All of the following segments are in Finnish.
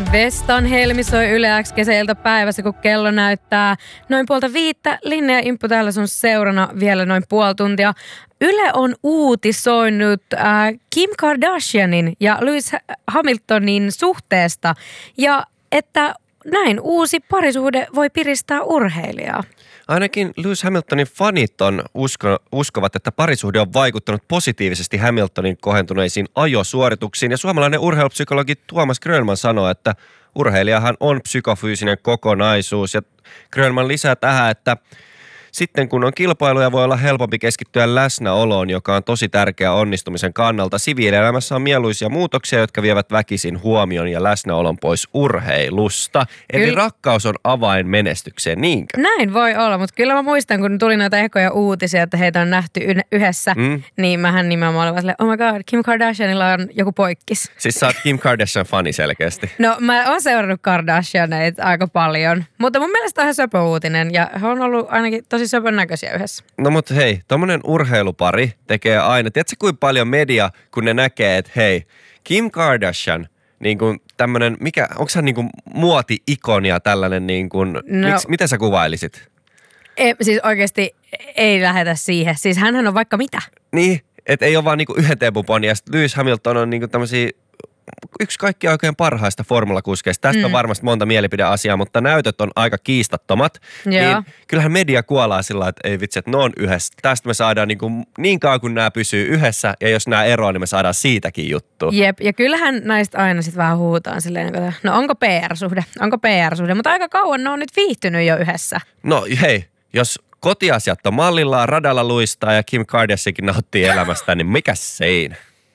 Vestan helmi soi Yle X kesäiltapäivässä, kun kello näyttää noin 4:30. Linne ja Imppu täällä sun seurana vielä noin puoli tuntia. Yle on uutisoinut Kim Kardashianin ja Lewis Hamiltonin suhteesta ja että näin uusi parisuhde voi piristää urheilijaa. Ainakin Lewis Hamiltonin fanit uskovat, että parisuhde on vaikuttanut positiivisesti Hamiltonin kohentuneisiin ajosuorituksiin. Ja suomalainen urheilupsykologi Tuomas Grönman sanoo, että urheilijahan on psykofyysinen kokonaisuus. Ja Grönman lisää tähän, että sitten kun on kilpailuja, voi olla helpompi keskittyä läsnäoloon, joka on tosi tärkeä onnistumisen kannalta. Siviilielämässä on mieluisia muutoksia, jotka vievät väkisin huomion ja läsnäolon pois urheilusta. Eli rakkaus on avain menestykseen, niinkö? Näin voi olla, mutta kyllä mä muistan, kun tuli noita ekoja uutisia, että heitä on nähty yhdessä, niin mähän nimenomaan olin silleen, oh my god, Kim Kardashianilla on joku poikkis. Siis sä oot Kim Kardashian-fani selkeästi. No mä oon seurannut Kardashianeita aika paljon, mutta mun mielestä on ihan söpö uutinen ja he on ollut ainakin tosi söpön näköisiä yhdessä. No mutta hei, tommonen urheilupari tekee aina. Tiedätkö kuinka paljon media, kun ne näkee, että hei, Kim Kardashian, niin kuin tämmönen, onko hän niin kuin muoti-ikonia tällainen niin kuin, miten sä kuvailisit? Siis oikeasti ei lähetä siihen. Siis hänhän on vaikka mitä. Niin, että ei ole vaan niin kuin yhden tempun ja sitten Lewis Hamilton on niin kuin tämmöisiä yksi kaikkien oikein parhaista formulakuskeista. Tästä on varmasti monta mielipideasiaa, mutta näytöt on aika kiistattomat. Niin kyllähän media kuolaa sillä, että ei vitsi, että ne on yhdessä. Tästä me saadaan niin kauan, kun nämä pysyy yhdessä, ja jos nämä eroaa, niin me saadaan siitäkin juttu. Jep, ja kyllähän näistä aina sitten vähän huutaan silleen, no onko PR-suhde? Onko PR-suhde? Mutta aika kauan ne on nyt viihtynyt jo yhdessä. No hei, jos kotiasiat on mallillaan, radalla luistaa ja Kim Kardashiankin nauttii elämästä, niin mikä sein?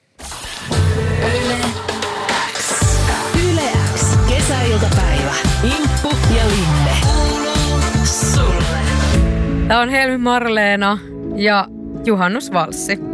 Kesäiltapäivä. Imppu ja Linne. Tää on Helmi Marleena ja juhannusvalssi.